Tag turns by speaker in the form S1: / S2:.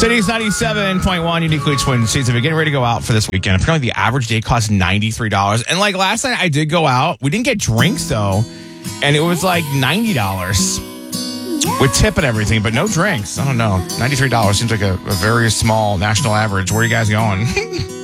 S1: City's 97.1, uniquely Twin Cities. If you're getting ready to go out for this weekend, apparently the average day costs $93. And like last night I did go out. We didn't get drinks though. And it was like $90 with tip and everything, but no drinks. I don't know. $93 seems like a very small national average. Where are you guys going?